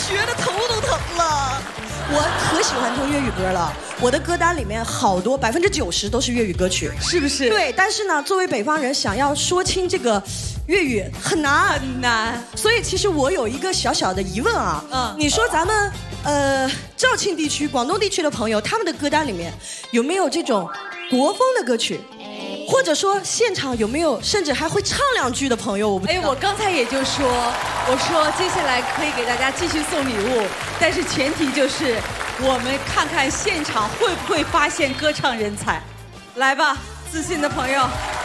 觉得头都疼了。我可喜欢听粤语歌了，我的歌单里面好多90%都是粤语歌曲， 是不是？ 对，但是呢，作为北方人，想要说清这个粤语很难很难。 所以其实我有一个小小的疑问啊，你说咱们肇庆地区、广东地区的朋友，他们的歌单里面有没有这种国风的歌曲？或者说现场有没有甚至还会唱2句的朋友？我不知道。 我刚才也就说，我说接下来可以给大家继续送礼物，但是前提就是我们看看现场会不会发现歌唱人才。来吧，自信的朋友。